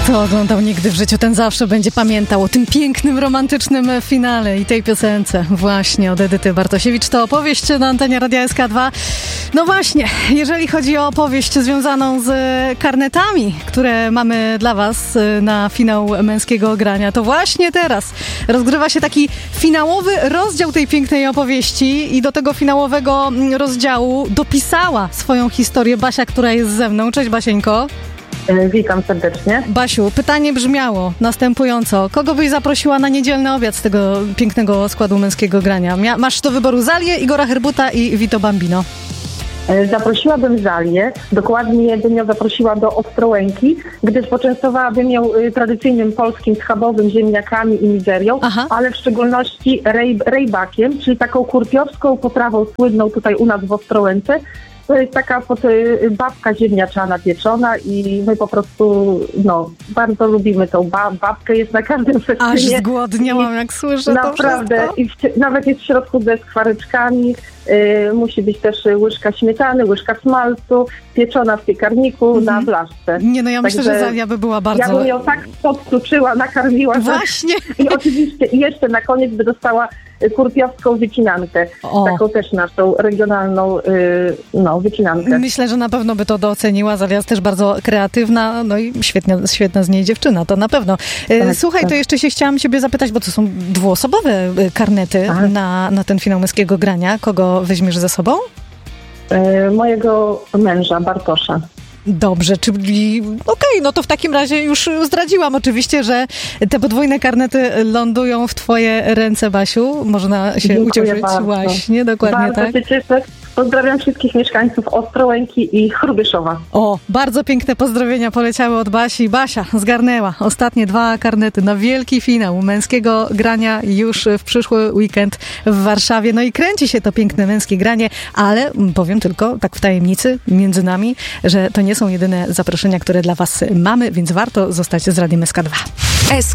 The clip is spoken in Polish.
Kto oglądał nigdy w życiu, ten zawsze będzie pamiętał o tym pięknym, romantycznym finale i tej piosence właśnie od Edyty Bartosiewicz. To opowieść na antenie Radia SK2. No właśnie, jeżeli chodzi o opowieść związaną z karnetami, które mamy dla Was na finał męskiego grania, to właśnie teraz rozgrywa się taki finałowy rozdział tej pięknej opowieści i do tego finałowego rozdziału dopisała swoją historię Basia, która jest ze mną. Cześć Basieńko. Witam serdecznie. Basiu, pytanie brzmiało następująco. Kogo byś zaprosiła na niedzielny obiad z tego pięknego składu męskiego grania? Masz do wyboru Zalię, Igora Herbuta i Vito Bambino. Zaprosiłabym Zalię, dokładnie bym ją zaprosiła do Ostrołęki, gdyż poczęstowałabym ją tradycyjnym polskim schabowym ziemniakami i mizerią, ale w szczególności rejbakiem, czyli taką kurpiowską potrawą słynną tutaj u nas w Ostrołęce. To jest taka babka ziemniaczana pieczona i my po prostu, bardzo lubimy tą babkę, jest na każdym festynie. Aż zgłodniałam, jak słyszę naprawdę, to wszystko. I nawet jest w środku ze skwareczkami, musi być też łyżka śmietany, łyżka smalcu, pieczona w piekarniku na blaszce. Ja myślę, że Zalia by była bardzo... Ja bym ją tak podkluczyła, nakarmiła. Właśnie. I oczywiście jeszcze na koniec by dostała kurpiowską wycinankę. Taką też naszą regionalną wycinankę. Myślę, że na pewno by to doceniła. Zalia jest też bardzo kreatywna, no i świetna z niej dziewczyna, to na pewno. Słuchaj, to jeszcze się chciałam ciebie zapytać, bo to są dwuosobowe karnety na ten finał męskiego grania. Kogo weźmiesz ze sobą? Mojego męża, Bartosza. Dobrze, czyli no to w takim razie już zdradziłam oczywiście, że te podwójne karnety lądują w twoje ręce, Basiu. Można się ucieszyć. Bardzo. Właśnie, dokładnie bardzo tak. Się cieszę. Pozdrawiam wszystkich mieszkańców Ostrołęki i Chrubyszowa. Bardzo piękne pozdrowienia poleciały od Basi. Basia zgarnęła ostatnie 2 karnety na wielki finał męskiego grania już w przyszły weekend w Warszawie. No i kręci się to piękne męskie granie, ale powiem tylko tak w tajemnicy między nami, że to nie są jedyne zaproszenia, które dla Was mamy, więc warto zostać z Radiem SK2.